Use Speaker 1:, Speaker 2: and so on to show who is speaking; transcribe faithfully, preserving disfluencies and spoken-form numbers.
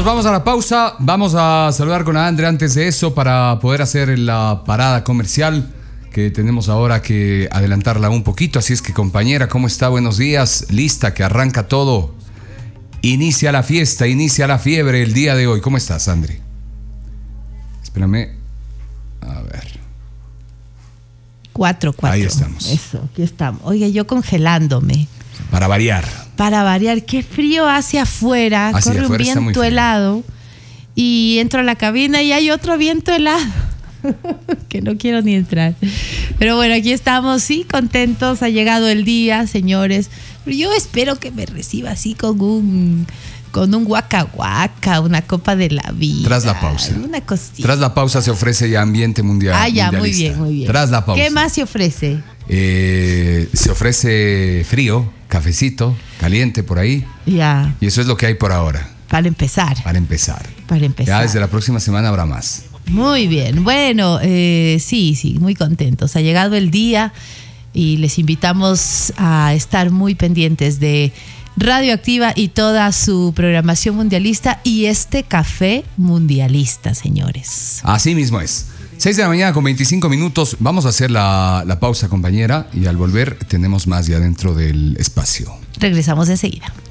Speaker 1: Nos vamos a la pausa. Vamos a saludar con Andre antes de eso para poder hacer la parada comercial que tenemos ahora que adelantarla un poquito. Así es que, compañera, ¿cómo está? Buenos días. Lista, que arranca todo. Inicia la fiesta, inicia la fiebre el día de hoy. ¿Cómo estás, Andre? Espérame. A ver.
Speaker 2: Cuatro, cuatro.
Speaker 1: Ahí estamos.
Speaker 2: Eso, aquí estamos. Oye, yo congelándome.
Speaker 1: Para variar.
Speaker 2: Para variar. Qué frío hace afuera.
Speaker 1: Hacia
Speaker 2: Corre
Speaker 1: afuera
Speaker 2: un
Speaker 1: está muy
Speaker 2: viento
Speaker 1: frío.
Speaker 2: helado. Y entro a la cabina y hay otro viento helado. Que no quiero ni entrar. Pero bueno, aquí estamos, sí, contentos. Ha llegado el día, señores. Pero yo espero que me reciba así con un... Con un guaca guaca, una copa de la vida.
Speaker 1: Tras la pausa.
Speaker 2: Una cosita.
Speaker 1: Tras la pausa se ofrece ya ambiente mundial.
Speaker 2: Ah, ya, muy
Speaker 1: mundialista.
Speaker 2: bien, muy bien.
Speaker 1: Tras la pausa.
Speaker 2: ¿Qué más se ofrece?
Speaker 1: Eh, se ofrece frío, cafecito, caliente por ahí.
Speaker 2: Ya,
Speaker 1: Y eso es lo que hay por ahora,
Speaker 2: para empezar.
Speaker 1: para empezar.
Speaker 2: Para empezar.
Speaker 1: Ya desde la próxima semana habrá más.
Speaker 2: Muy bien. Bueno, eh, sí, sí, muy contentos. Ha llegado el día y les invitamos a estar muy pendientes de Radioactiva y toda su programación mundialista y este café mundialista, señores.
Speaker 1: Así mismo es. seis de la mañana con veinticinco minutos. Vamos a hacer la, la pausa, compañera. Y al volver tenemos más ya dentro del espacio.
Speaker 2: Regresamos enseguida.